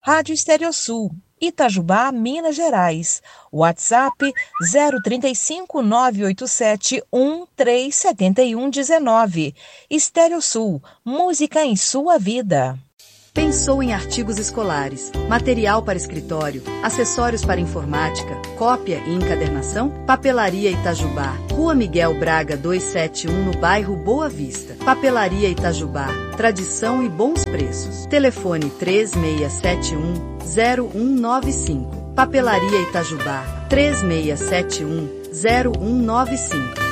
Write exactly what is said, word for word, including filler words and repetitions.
Rádio Estereosul, Itajubá, Minas Gerais. WhatsApp zero trinta e cinco, nove oito sete, um três sete um um nove. Estereosul, música em sua vida. Pensou em artigos escolares, material para escritório, acessórios para informática, cópia e encadernação? Papelaria Itajubá, Rua Miguel Braga duzentos e setenta e um, no bairro Boa Vista. Papelaria Itajubá, tradição e bons preços. Telefone três seis sete um, zero um nove cinco. Papelaria Itajubá, três seis sete um, zero um nove cinco.